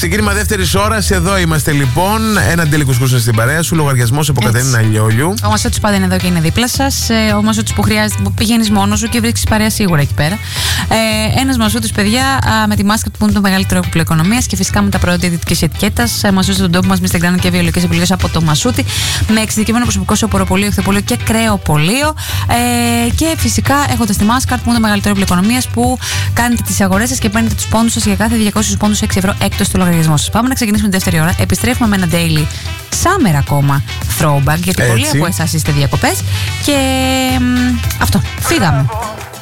Ξεκίνημα δεύτερης ώρας. Εδώ είμαστε λοιπόν. Ένα τέλειο κουσκούσιο στην παρέα σου. Λογαριασμός από Κατερίνα Λιόλιου. Ο Μασότης πάντα είναι εδώ και είναι δίπλα σας. Ο Μασότης που χρειάζεται, που πηγαίνεις μόνος σου και βρίσκεις παρέα σίγουρα εκεί πέρα. Ένας Μασότης, παιδιά, με τη μάσκα που είναι το μεγαλύτερο έπιπλο οικονομίας και φυσικά με τα προϊόντα ιδιωτικής ετικέτας. Μασούτη στον τόπο μας, μη στεγνάνε και βιολογικές επιλογές από το Μασούτη. Με εξειδικευμένο προσωπικό σε οποροπολείο, οχθοπολείο και κρεοπολείο. Και φυσικά έχοντας τη μάσκα που είναι το μεγαλύτερο έπιπλο οικονομίας που κάνετε τις αγορές σας και παίρνετε τους πόντους σας για κάθε 200 πόντους 6 ευρώ έκτος στο λογαριασμό σας. Πάμε να ξεκινήσουμε τη δεύτερη ώρα. Επιστρέφουμε με ένα daily summer ακόμα throwback, γιατί πολλοί από εσάς είστε διακοπές. Και αυτό, φύγαμε.